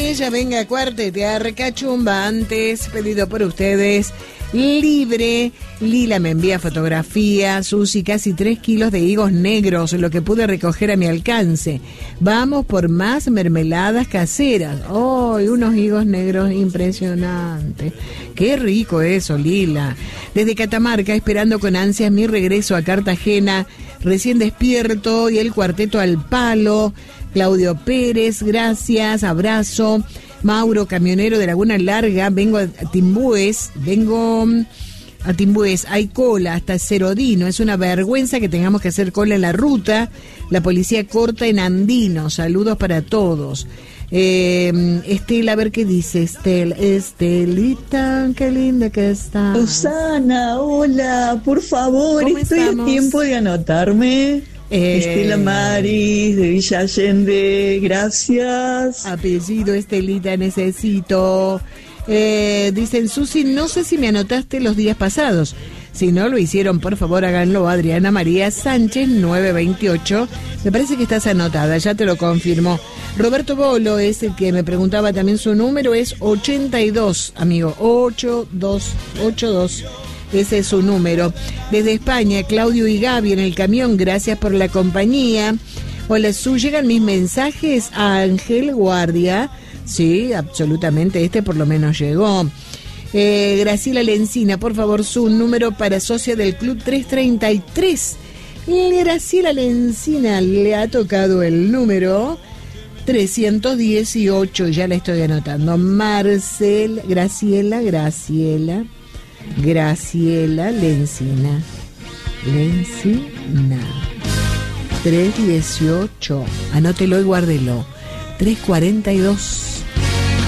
ella venga a cuartetear Cachumba antes, pedido por ustedes, libre. Lila me envía fotografía. Susi, casi 3 kilos de higos negros, lo que pude recoger a mi alcance. Vamos por más mermeladas caseras. ¡Oh! Unos higos negros impresionantes. ¡Qué rico eso, Lila! Desde Catamarca, esperando con ansias mi regreso a Cartagena, recién despierto, y el cuarteto al palo. Claudio Pérez, gracias, abrazo. Mauro, camionero de Laguna Larga, vengo a Timbúes, hay cola hasta Cerodino, es una vergüenza que tengamos que hacer cola en la ruta, la policía corta en Andino, saludos para todos. Estela, a ver qué dice Estelita, qué linda que está. Susana, hola, por favor, estoy a tiempo de anotarme. Estela Maris, de Villa Allende, gracias. Apellido Estelita, necesito. Dicen, Susi, no sé si me anotaste los días pasados. Si no lo hicieron, por favor háganlo. Adriana María Sánchez, 928. Me parece que estás anotada, ya te lo confirmo. Roberto Bolo es el que me preguntaba también, su número es 82, amigo, 8282. Ese es su número. Desde España, Claudio y Gaby en el camión, gracias por la compañía. Hola, llegan mis mensajes a Ángel Guardia. Sí, absolutamente, este por lo menos llegó. Graciela Lencina, por favor, su número para socia del Club 333. Graciela Lencina, le ha tocado el número 318, ya la estoy anotando. Graciela Lencina. 318. Anótelo y guárdelo. 342.